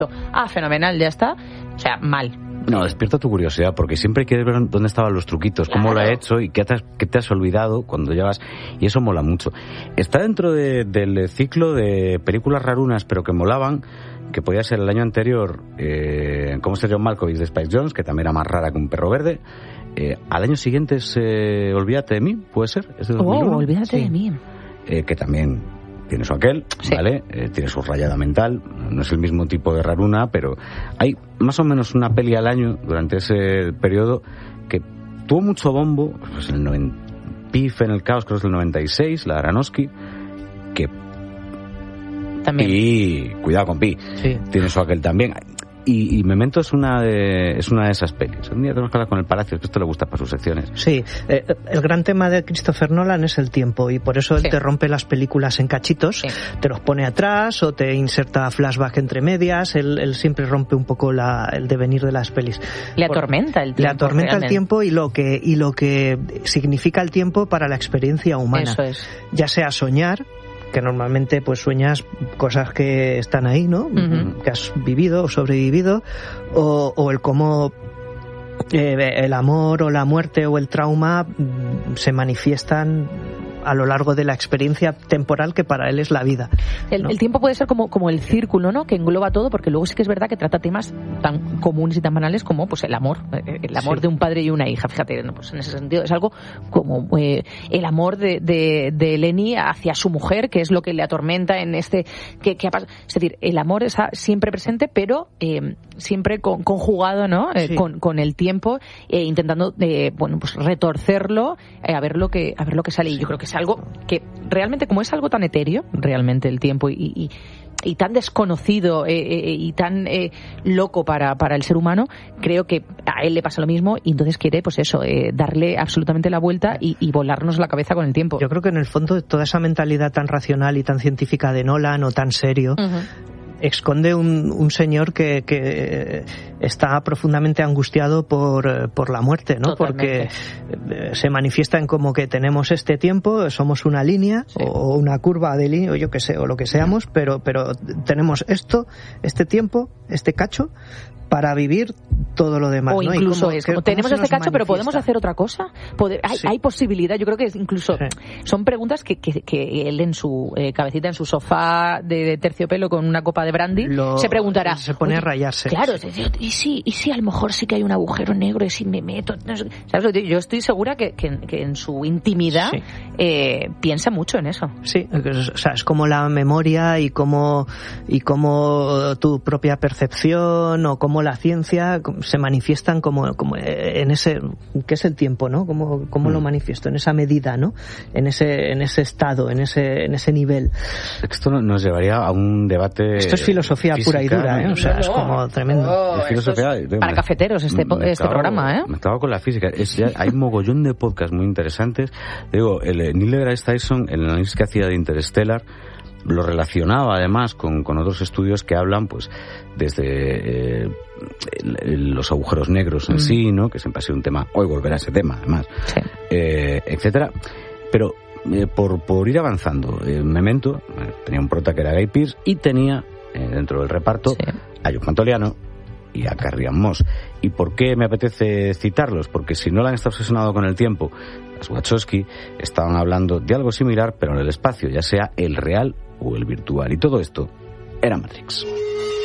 fenomenal, ya está. O sea, mal. No, despierta tu curiosidad, porque siempre quieres ver dónde estaban los truquitos, cómo lo ha hecho y qué te has olvidado cuando llevas, y eso mola mucho. Está dentro del ciclo de películas rarunas, pero que molaban, que podía ser el año anterior, como ser John Malkovich de Spike Jonze, que también era más rara que un perro verde. Al año siguiente es Olvídate de mí, ¿puede ser? ¿Es de 2001? Olvídate de mí. Que también tiene su aquel, sí. ¿Vale? Tiene su rayada mental, no es el mismo tipo de raruna, pero hay más o menos una peli al año durante ese periodo que tuvo mucho bombo, pues en el Pif en el caos, creo que es del 96, la de Aronofsky, que también. Pi, cuidado con Pi, sí. Tiene su aquel también. Y Memento es una de esas pelis. Un día tenemos que hablar con el Palacio, que esto le gusta para sus secciones. Sí, el gran tema de Christopher Nolan es el tiempo, y por eso él te rompe las películas en cachitos, te los pone atrás o te inserta flashback entre medias. Él siempre rompe un poco el devenir de las pelis. Le atormenta el tiempo. Le atormenta el tiempo y lo que significa el tiempo para la experiencia humana. Eso es. Ya sea soñar, que normalmente pues sueñas cosas que están ahí, ¿no? Uh-huh. Que has vivido o sobrevivido, o el cómo el amor o la muerte o el trauma se manifiestan a lo largo de la experiencia temporal que para él es la vida, ¿no? El tiempo puede ser como el círculo, ¿no? Que engloba todo, porque luego sí que es verdad que trata temas tan comunes y tan banales como pues el amor de un padre y una hija. Fíjate, pues en ese sentido es algo como el amor de Lenny hacia su mujer, que es lo que le atormenta en este que ha pasado. Es decir, el amor está siempre presente, pero siempre conjugado, ¿no? Con el tiempo, intentando pues retorcerlo, a ver lo que sale. Y yo creo que es algo que realmente, como es algo tan etéreo realmente el tiempo y tan desconocido y tan loco para el ser humano, creo que a él le pasa lo mismo, y entonces quiere pues eso, darle absolutamente la vuelta y volarnos la cabeza con el tiempo. Yo creo que en el fondo toda esa mentalidad tan racional y tan científica de Nolan, o tan serio, esconde un señor que está profundamente angustiado por la muerte, ¿no? Totalmente. Porque se manifiesta en como que tenemos este tiempo, somos una línea, o una curva de línea, o yo qué sé, o lo que seamos, pero tenemos este tiempo, este cacho, para vivir todo lo demás, o ¿no? Incluso como tenemos este cacho, pero ¿podemos hacer otra cosa? Hay posibilidad. Yo creo que incluso son preguntas que él en su cabecita, en su sofá de terciopelo con una copa de brandy, se preguntará. Se pone a rayarse. Claro, ¿y si a lo mejor sí que hay un agujero negro y si me meto? ¿Sabes? Yo estoy segura que en su intimidad piensa mucho en eso. Sí, o sea, es como la memoria y como tu propia percepción, o como la ciencia se manifiestan como en ese, ¿qué es el tiempo, no? Como lo manifiesto en esa medida, ¿no? En ese estado, en ese nivel. Esto nos llevaría a un debate. Esto es filosofía física, pura y dura, ¿eh? O sea, es como tremendo. Filosofía, para cafeteros este programa, ¿eh? Me estaba con la física. Hay un mogollón de podcasts muy interesantes. Digo, el Neil deGrasse Tyson, el análisis que hacía de Interstellar, lo relacionaba además con otros estudios que hablan pues desde los agujeros negros en sí, ¿no? Que siempre ha sido un tema, hoy volverá a ese tema además, etcétera. Pero por ir avanzando, Memento tenía un prota que era Guy Pearce, y tenía dentro del reparto a Joe Pantoliano y a Carrie-Anne Moss. ¿Y por qué me apetece citarlos? Porque si Nolan está obsesionado con el tiempo, las Wachowski estaban hablando de algo similar, pero en el espacio, ya sea el real o el virtual. Y todo esto era Matrix.